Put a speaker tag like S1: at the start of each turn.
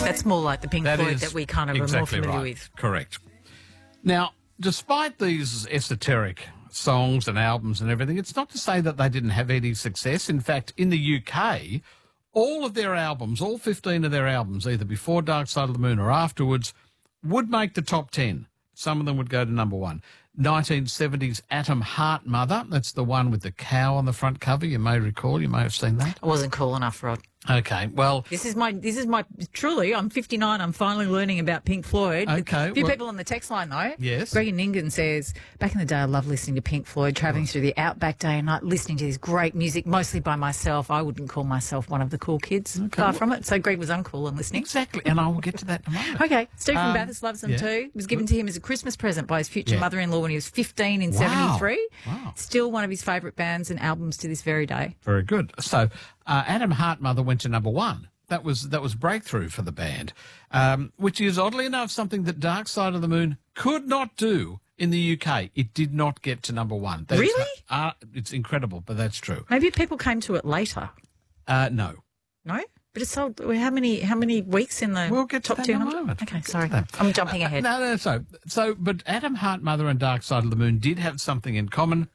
S1: That's more like the Pink Floyd that we kind of are more familiar with.
S2: Correct. Now, despite these esoteric songs and albums and everything, it's not to say that they didn't have any success. In fact, in the UK, all of their albums, all 15 of their albums, either before Dark Side of the Moon or afterwards, would make the top 10. Some of them would go to number one. 1970s Atom Heart Mother, that's the one with the cow on the front cover. You may recall, you may have seen that.
S1: I wasn't cool enough, Rod.
S2: Okay, well...
S1: This is my truly, I'm 59, I'm finally learning about Pink Floyd.
S2: Okay.
S1: A few people on the text line, though.
S2: Yes.
S1: Greg Ningen says, back in the day, I loved listening to Pink Floyd, travelling through the outback day and night, listening to this great music, mostly by myself. I wouldn't call myself one of the cool kids, far from it. So Greg was uncool and listening.
S2: Exactly, and I will get to that in a moment.
S1: Okay, Steve from Bathurst loves them too. It was given to him as a Christmas present by his future mother-in-law when he was 15 in 73.
S2: Wow.
S1: Still one of his favourite bands and albums to this very day.
S2: Very good. So Atom Heart Mother went to number one. That was breakthrough for the band, which is, oddly enough, something that Dark Side of the Moon could not do in the UK. It did not get to number one.
S1: Really?
S2: It's incredible, but that's true.
S1: Maybe people came to it later.
S2: No.
S1: No? But it's sold how many weeks in the
S2: we'll get to
S1: top
S2: that
S1: 2?
S2: in a moment.
S1: Okay, sorry. I'm jumping ahead.
S2: No, but Atom Heart Mother and Dark Side of the Moon did have something in common.